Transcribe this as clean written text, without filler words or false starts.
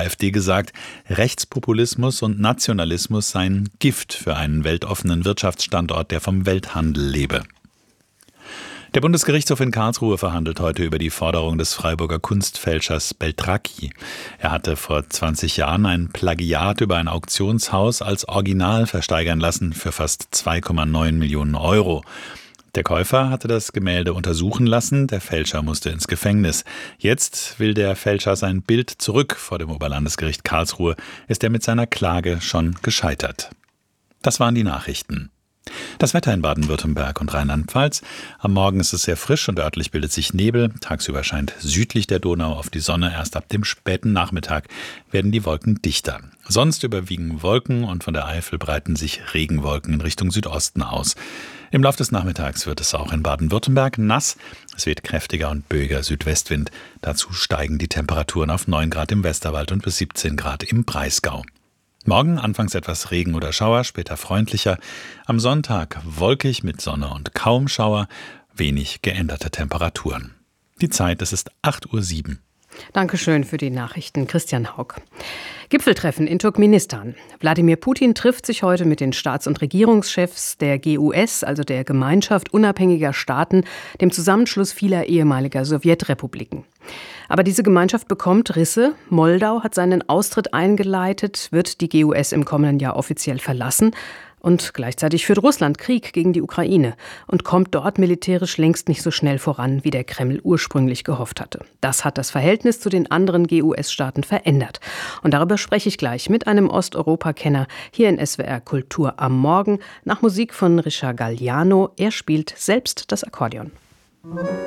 AfD gesagt, Rechtspopulismus und Nationalismus seien Gift für einen weltoffenen Wirtschaftsstandort, der vom Welthandel lebe. Der Bundesgerichtshof in Karlsruhe verhandelt heute über die Forderung des Freiburger Kunstfälschers Beltracchi. Er hatte vor 20 Jahren ein Plagiat über ein Auktionshaus als Original versteigern lassen für fast 2,9 Millionen Euro. Der Käufer hatte das Gemälde untersuchen lassen, der Fälscher musste ins Gefängnis. Jetzt will der Fälscher sein Bild zurück. Vor dem Oberlandesgericht Karlsruhe ist er mit seiner Klage schon gescheitert. Das waren die Nachrichten. Das Wetter in Baden-Württemberg und Rheinland-Pfalz. Am Morgen ist es sehr frisch und örtlich bildet sich Nebel. Tagsüber scheint südlich der Donau auf die Sonne. Erst ab dem späten Nachmittag werden die Wolken dichter. Sonst überwiegen Wolken und von der Eifel breiten sich Regenwolken in Richtung Südosten aus. Im Laufe des Nachmittags wird es auch in Baden-Württemberg nass. Es weht kräftiger und böiger Südwestwind. Dazu steigen die Temperaturen auf 9 Grad im Westerwald und bis 17 Grad im Breisgau. Morgen anfangs etwas Regen oder Schauer, später freundlicher. Am Sonntag wolkig mit Sonne und kaum Schauer, wenig geänderte Temperaturen. Die Zeit, es ist 8:07 Uhr. Dankeschön für die Nachrichten, Christian Hauck. Gipfeltreffen in Turkmenistan. Wladimir Putin trifft sich heute mit den Staats- und Regierungschefs der GUS, also der Gemeinschaft unabhängiger Staaten, dem Zusammenschluss vieler ehemaliger Sowjetrepubliken. Aber diese Gemeinschaft bekommt Risse. Moldau hat seinen Austritt eingeleitet, wird die GUS im kommenden Jahr offiziell verlassen. Und gleichzeitig führt Russland Krieg gegen die Ukraine und kommt dort militärisch längst nicht so schnell voran, wie der Kreml ursprünglich gehofft hatte. Das hat das Verhältnis zu den anderen GUS-Staaten verändert. Und darüber spreche ich gleich mit einem Osteuropa-Kenner hier in SWR Kultur am Morgen nach Musik von Richard Galliano. Er spielt selbst das Akkordeon.